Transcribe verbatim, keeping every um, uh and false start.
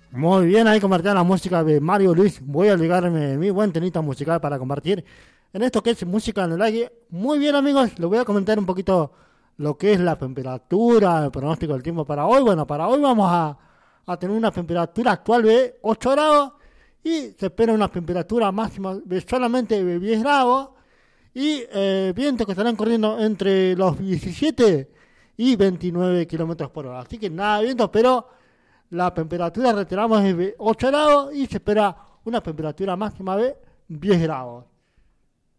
Muy bien, ahí compartía la música de Mario Luis. Voy a ligarme mi buen tenista musical para compartir en esto que es música en el aire. Muy bien, amigos, les voy a comentar un poquito lo que es la temperatura, el pronóstico del tiempo para hoy. Bueno, para hoy vamos a, a tener una temperatura actual de ocho grados y se espera una temperatura máxima de solamente de diez grados y eh, vientos que estarán corriendo entre los diecisiete y veintinueve kilómetros por hora. Así que nada de vientos, pero la temperatura, reiteramos, es de ocho grados y se espera una temperatura máxima de diez grados.